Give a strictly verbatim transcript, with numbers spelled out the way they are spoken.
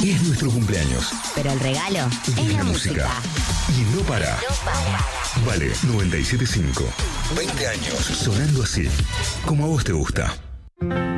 Es nuestro cumpleaños. Pero el regalo es, es la, la música. música. Y no para. No para. Vale, noventa y siete punto cinco. veinte años sonando así, como a vos te gusta.